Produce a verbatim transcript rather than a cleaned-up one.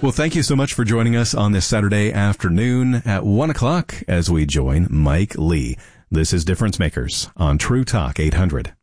Well, thank you so much for joining us on this Saturday afternoon at one o'clock as we join Mike Lee. This is Difference Makers on True Talk eight hundred.